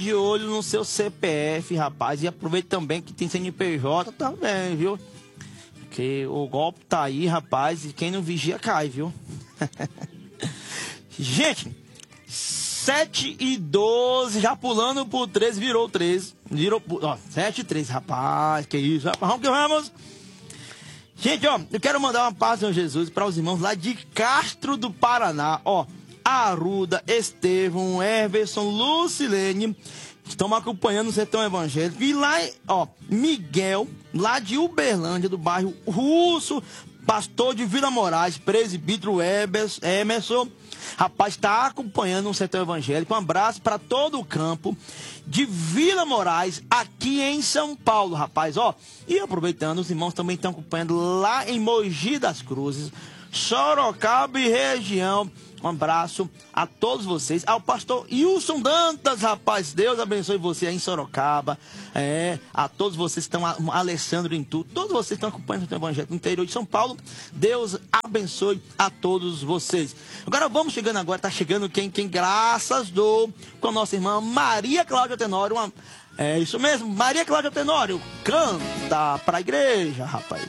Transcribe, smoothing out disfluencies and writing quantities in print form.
de olho no seu CPF, rapaz. E aproveita também que tem CNPJ também, viu? Porque o golpe tá aí, rapaz. E quem não vigia cai, viu? Gente, 7:12, já pulando por 13, virou 13. Virou, ó, 7:13, rapaz. Que isso, rapaz. Vamos que vamos. Gente, ó, eu quero mandar uma paz, Senhor Jesus, para os irmãos lá de Castro do Paraná, ó. Aruda, Estevão, Everson, Lucilene, estão acompanhando o Sertão Evangélico. E lá, ó, Miguel, lá de Uberlândia, do bairro Russo, pastor de Vila Moraes, presbítero Emerson, rapaz, está acompanhando o Sertão Evangélico. Um abraço para todo o campo de Vila Moraes, aqui em São Paulo, rapaz, ó. E aproveitando, os irmãos também estão acompanhando lá em Mogi das Cruzes, Sorocaba e região. Um abraço a todos vocês. Ao pastor Wilson Dantas, rapaz. Deus abençoe você aí em Sorocaba. A todos vocês que estão, Alessandro em tudo. Todos vocês que estão acompanhando o Evangelho no interior de São Paulo. Deus abençoe a todos vocês. Agora vamos chegando agora. Tá chegando quem graças dou com a nossa irmã Maria Cláudia Tenório. É isso mesmo, Maria Cláudia Tenório. Canta pra igreja, rapaz.